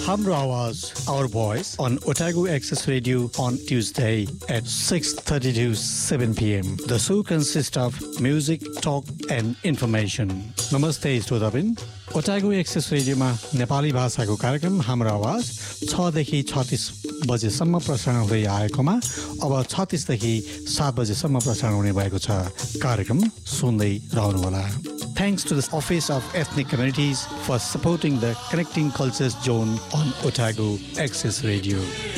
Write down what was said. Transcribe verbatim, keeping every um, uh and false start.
Hamra Awaz, our voice on Otago Access Radio on Tuesday at six thirty to seven p m. The show consists of music, talk and information. Namaste श्रोताबिन Otago Access Radio मा नेपाली भाषाको कार्यक्रम हाम्रो आवाज छ देखि छत्तीस बजेसम्म प्रसारण हुँदै आएकोमा अब छत्तीस देखि सात बजेसम्म प्रसारण हुने भएको छ। कार्यक्रम सुन्दै रहनुहोला। Thanks to the Office of Ethnic Communities for supporting the Connecting Cultures Zone on Otago Access Radio.